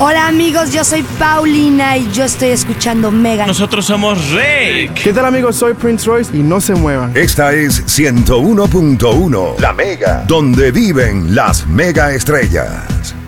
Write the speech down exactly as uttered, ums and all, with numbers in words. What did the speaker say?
Hola amigos, yo soy Paulina y yo estoy escuchando Mega. Nosotros somos Rake. ¿Qué tal amigos? Soy Prince Royce y no se muevan. Esta es ciento uno punto uno, La Mega, donde viven las mega estrellas.